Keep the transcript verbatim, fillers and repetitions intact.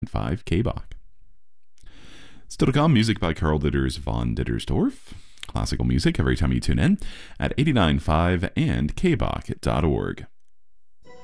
five K Bach. Still to come, music by Karl Ditters von Dittersdorf. Classical music every time you tune in at eighty-nine point five and K Bach dot org.